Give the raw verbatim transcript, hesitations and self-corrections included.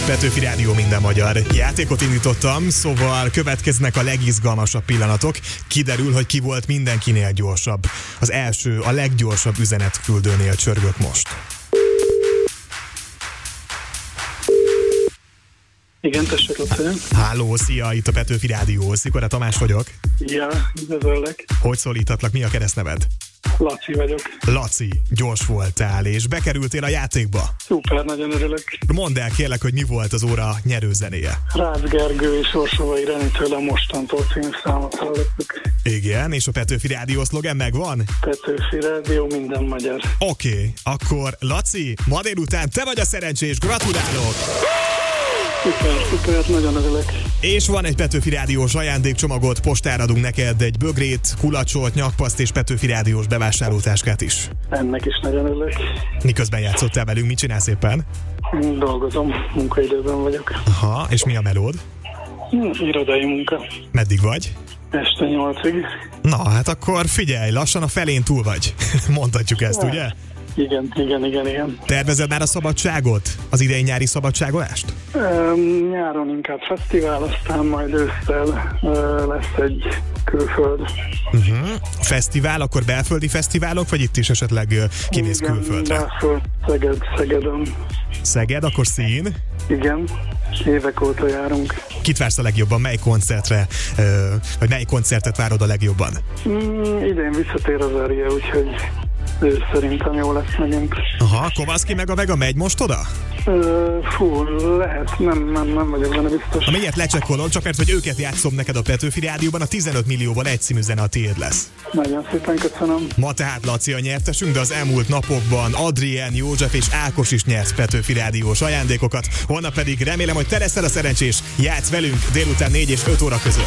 Petőfi Rádió, minden magyar. Játékot indítottam, szóval következnek a legizgalmasabb pillanatok. Kiderül, hogy ki volt mindenkinél gyorsabb. Az első, a leggyorsabb üzenetküldőnél csörgök most. Igen, tessék, Laci. Háló, szia, itt a Petőfi Rádió. Szikora Tamás vagyok. Ja, üdvözöllek. Hogy szólítatlak, mi a keresztneved? Laci vagyok. Laci, gyors voltál, és bekerültél a játékba. Szuper, nagyon örülök. Mondd el kérlek, hogy mi volt az óra nyerőzenéje. Rácz Gergő és Orsovai Renitől a Mostantól című számot hallottuk. Igen, és a Petőfi Rádió szlogen megvan? Petőfi Rádió, minden magyar. Oké, okay, akkor Laci, ma délután te vagy a szerencsés, gratulálok! Szuper, szuper, nagyon örülök. És van egy Petőfi Rádiós ajándékcsomagot, postára adunk neked egy bögrét, kulacsot, nyakpaszt és Petőfi Rádiós bevásárlótáskát is. Ennek is nagyon örülök. Miközben játszottál velünk, mit csinálsz éppen? Dolgozom, munkaidőben vagyok. Aha, és mi a melód? Hm, irodai munka. Meddig vagy? Este nyolcig. Na, hát akkor figyelj, lassan a felén túl vagy. Mondhatjuk ezt, ja. Ugye? Igen, igen, igen, igen. Tervezed már a szabadságot? Az idei nyári szabadságolást? Um, nyáron inkább fesztivál, aztán majd ősszel uh, lesz egy külföld. Uh-huh. Fesztivál, akkor belföldi fesztiválok, vagy itt is esetleg uh, kimész igen, külföldre? Belföld, Szeged, Szegedon. Szeged, akkor szín? Igen, évek óta járunk. Kit vársz a legjobban? Mely koncertre, uh, vagy mely koncertet várod a legjobban? Mm, idén visszatér az Erie, úgyhogy ő szerintem jó lesz megint. Aha, Kovaszki meg a Vega megy most oda? Uh, fú, lehet, nem, nem, nem vagyok benne biztos. Ha mindjárt lecsekkolom, csak mert, hogy őket játszom neked a Petőfi Rádióban, a tizenöt millióval egy című zene a tiéd lesz. Nagyon szépen köszönöm. Ma tehát Laci a nyertesünk, de az elmúlt napokban Adrien, József és Ákos is nyert Petőfi Rádiós ajándékokat. Holnap pedig remélem, hogy te leszel a szerencsés, játsz velünk délután négy és öt óra között.